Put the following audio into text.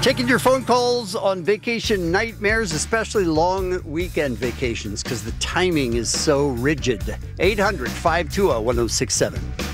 Taking your phone calls on vacation nightmares, especially long weekend vacations, because the timing is so rigid. 800-520-1067.